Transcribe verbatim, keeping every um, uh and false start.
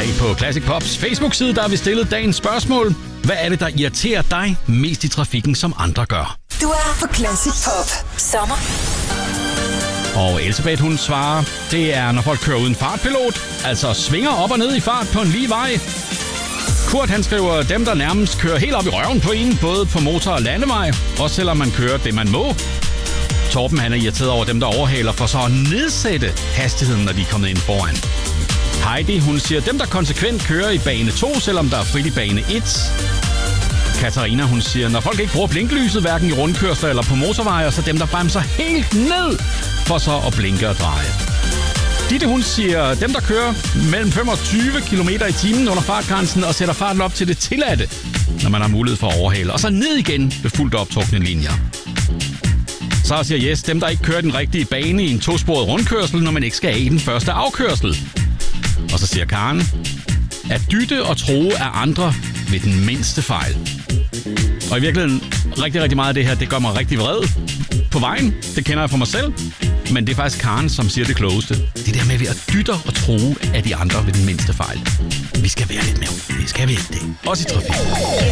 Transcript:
dag på Classic Pops Facebook-side, der har vi stillet dagens spørgsmål. Hvad er det, der irriterer dig mest i trafikken, som andre gør? Du er på Classic Pop. Sommer. Og Elisabeth, hun svarer, det er, når folk kører uden fartpilot, altså svinger op og ned i fart på en lige vej. Kurt, han skriver, dem, der nærmest kører helt op i røven på en, både på motor- og landevej, også selvom man kører det, man må. Torben, han er irriteret over dem, der overhaler for så at nedsætte hastigheden, når de er kommet ind foran. Heidi, hun siger, dem, der konsekvent kører i bane to, selvom der er frit i bane et. Katarina, hun siger, når folk ikke bruger blinklyset, hverken i rundkørsler eller på motorveje, så dem, der bremser helt ned, for så at blinke og dreje. Ditte, hun siger, dem, der kører mellem femogtyve kilometer i timen under fartgrænsen og sætter farten op til det tilladte, når man har mulighed for at overhale, og så ned igen ved fuldt optrukne linjer. Så siger Jes, dem, der ikke kører den rigtige bane i en tosporet rundkørsel, når man ikke skal af i den første afkørsel. Og så siger Karen, at dytte og true af andre ved den mindste fejl. Og i virkeligheden, rigtig, rigtig meget af det her, det gør mig rigtig vred på vejen. Det kender jeg fra mig selv. Men det er faktisk Karen, som siger det klogeste. Det der med ved at dytte og true af de andre ved den mindste fejl. Vi skal være lidt mere. Vi skal være det. Også i trafik.